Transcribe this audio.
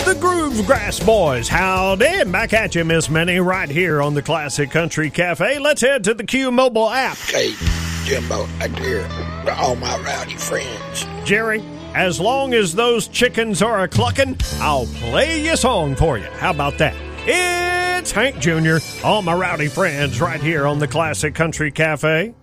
the Groovegrass Boys. Howdy, back at you, Miss Minnie, right here on the Classic Country Cafe. Let's head to the Q Mobile app. Hey, Jimbo, I hear to all my rowdy friends. Jerry, as long as those chickens are a-clucking, I'll play you a song for you. How about that? It's Hank Jr., all my rowdy friends, right here on the Classic Country Cafe.